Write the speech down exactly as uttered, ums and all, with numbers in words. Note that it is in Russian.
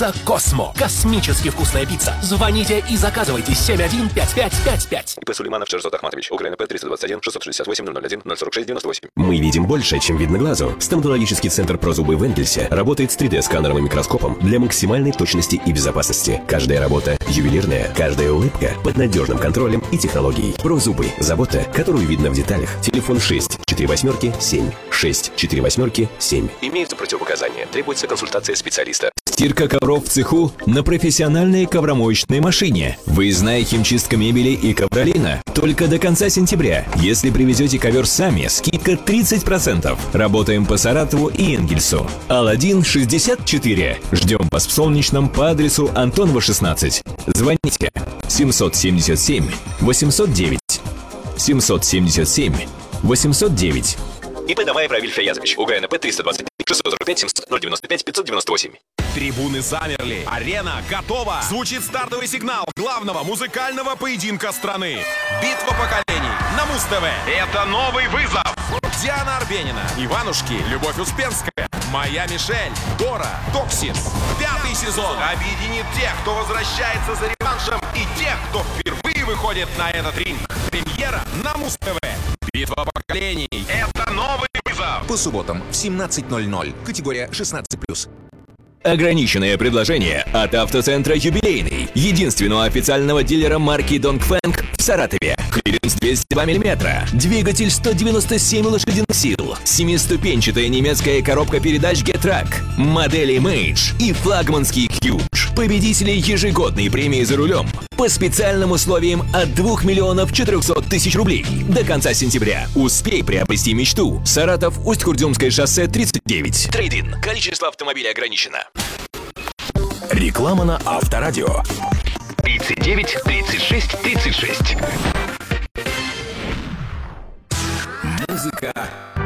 Пицца Космо. Космически вкусная пицца. Звоните и заказывайте семь один пять пять пять пять. ИП Сулейманов Шерзот Ахматович. УКРНП триста двадцать один шестьсот шестьдесят восемь ноль ноль один ноль сорок шесть девяносто восемь. Мы видим больше, чем видно глазу. Стоматологический центр «Прозубы» в Энгельсе работает с три дэ-сканером и микроскопом для максимальной точности и безопасности. Каждая работа ювелирная, каждая улыбка под надежным контролем и технологией. «Прозубы» – забота, которую видно в деталях. Телефон шесть четыре восьмерки семь шесть четыре восьмерки семь. Имеются противопоказания. Требуется консультация специалиста. Стирка ковров в цеху на профессиональной ковромоечной машине. Выездная химчистка мебели и ковролина только до конца сентября. Если привезете ковер сами, скидка тридцать процентов. Работаем по Саратову и Энгельсу. Аладдин шестьдесят четыре. Ждем вас в Солнечном по адресу Антонова шестнадцать. Звоните семьсот семьдесят семь восемьсот девять. семьсот семьдесят семь восемьсот девять. ИП Дамаев Равиль Фаязович. УГНП триста двадцать три шестьсот сорок пять семьсот ноль девяносто пять пятьсот девяносто восемь. Трибуны замерли. Арена готова. Звучит стартовый сигнал главного музыкального поединка страны. Битва поколений на Муз-ТВ. Это новый вызов. Диана Арбенина, Иванушки, Любовь Успенская, Моя Мишель, Дора, Токсин. Пятый сезон объединит тех, кто возвращается за реваншем, и тех, кто впервые выходит на этот ринг. Премьера на Муз-ТВ. Битва поколений. Это новый вызов. По субботам в семнадцать ноль ноль. Категория шестнадцать плюс. Ограниченное предложение от автоцентра «Юбилейный», единственного официального дилера марки Dongfeng в Саратове. Клиренс двести два миллиметра, двигатель сто девяносто семь лошадиных сил, семиступенчатая немецкая коробка передач Getrack, модели Mage и флагманский Huge. Победители ежегодной премии за рулем по специальным условиям от двух миллионов четырехсот тысяч рублей до конца сентября. Успей приобрести мечту. Саратов, Усть-Курдюмское шоссе тридцать девять. Трейд-ин. Количество автомобилей ограничено. Реклама на Авторадио. тридцать девять тридцать шесть тридцать шесть. Музыка